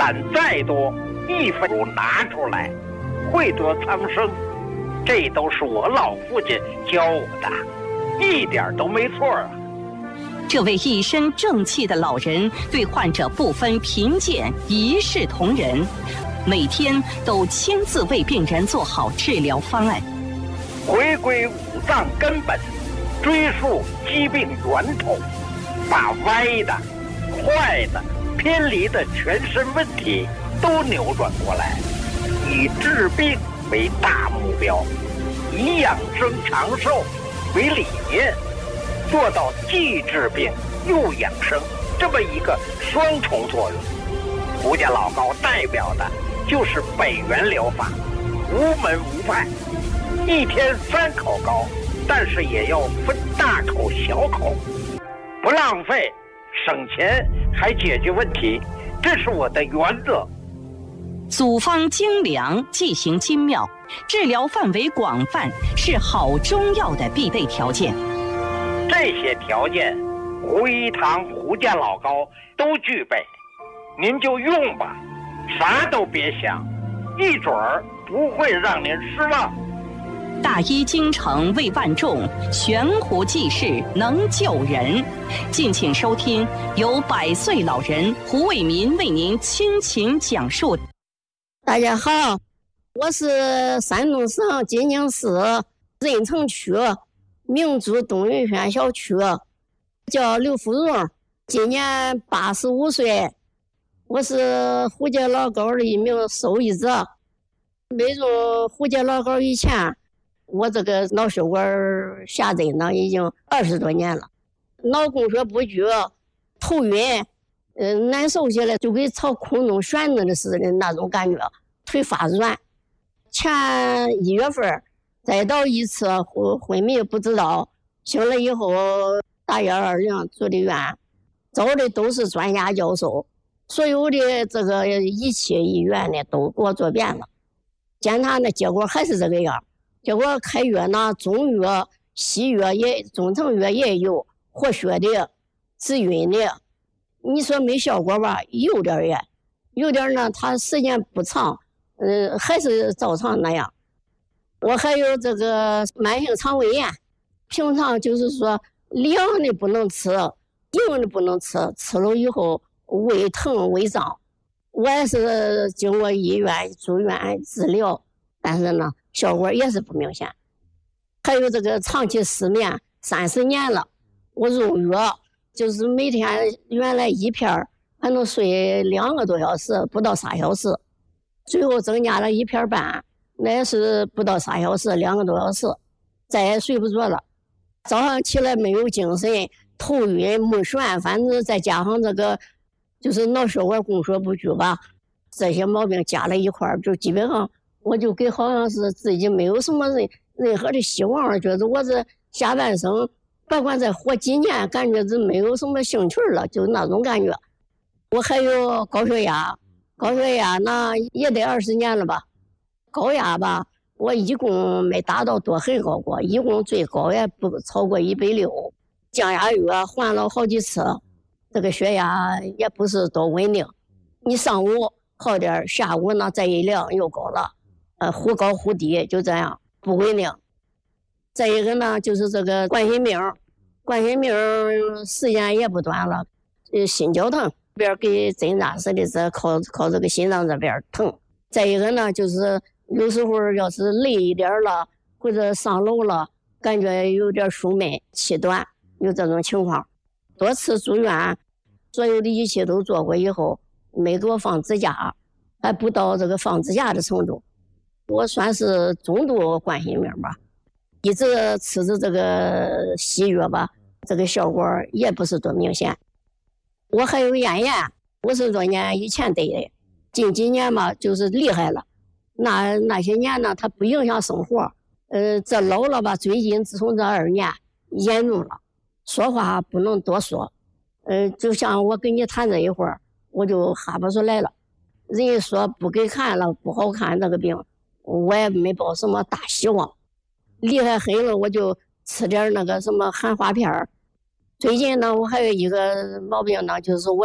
胆再多，一分钟拿出来，会得苍生。这都是我老父亲教我的，一点都没错啊。 这位一身正气的老人对患者不分贫贱，一视同仁，每天都亲自为病人做好治疗方案， 回归五脏根本，追溯疾病源头，把歪的、坏的、偏离的全身问题都扭转过来，以治病为大目标，以养生长寿为理念，做到既治病又养生这么一个双重作用。胡家老高代表的就是北元疗法，无门无派，一天3口膏，但是也要分大口小口，不浪费，省钱还解决问题，这是我的原则。 组方精良，剂型精妙，治疗范围广泛，是好中药的必备条件。 这些条件，胡一堂、胡家老高都具备，您就用吧，啥都别想，一准儿不会让您失望。 大医精诚为万众，悬壶济世能救人。敬请收听由100岁老人胡卫民为您倾情讲述。 大家好，我是山东省济宁市任城区明珠东云轩小区，叫刘福荣，今年85岁，我是胡家老高的一名受益者。没用胡家老高以前，我这个脑血管下针呢已经20多年了，脑供血不举，头晕，难受起来就跟朝空中旋着的似的那种感觉，腿发软。前1月份再到一次昏迷不知道，醒了以后打120住的院，找的都是专家教授，所有的这个仪器医院呢都给我做遍了，检查呢结果还是这个样。结果开药呢，中药、西药也中成药也有，活血的、止晕的。你说没效果吧？有点也，有点呢，它时间不长，还是照常那样。我还有这个慢性肠胃炎，平常就是说凉的不能吃，硬的不能吃，吃了以后胃疼胃胀。我也是经过医院住院治疗，但是呢效果也是不明显。还有这个长期失眠，30年了，我用药就是每天原来1片还能睡2个多小时，不到3小时，最后增加了1片半，那也是不到3小时，2个多小时，再也睡不着了。早上起来没有精神，头晕目眩，反正再加上这个就是脑血管供血不举吧，这些毛病加了一块，就基本上我就给好像是自己没有什么任何的希望了，觉得我这下半生甭管再活几年，感觉是没有什么兴趣了，就那种感觉。我还有高血压，高血压呢也得20年了吧。高压吧，我一共没达到多很高过，一共最高也不超过160。降压药换了好几次，这个血压也不是多稳定。你上午好点，下午呢再一量又高了，忽高忽低，就这样不稳定。再一个呢，就是这个冠心病，冠心病时间也不短了，心绞疼，边给针扎似的，这靠这个心脏这边疼。再一个呢，就是有时候要是累一点了，或者上楼了，感觉有点舒闷、气短，有这种情况。多次住院，所有的仪器都做过以后，没给我放支架，还不到这个放支架的程度。我算是中度冠心病吧，一直吃着这个西药吧，这个效果也不是多明显。我还有咽炎，50多年以前得的，近几年嘛就是厉害了。那些年呢，它不影响生活。这老了吧，最近自从这2年严重了，说话不能多说。就像我跟你谈这一会儿，我就哈巴出来了。人家说不给看了，不好看这个病，我也没抱什么大希望。厉害很了，我就吃点那个什么含花片。最近呢，我还有一个毛病呢，就是我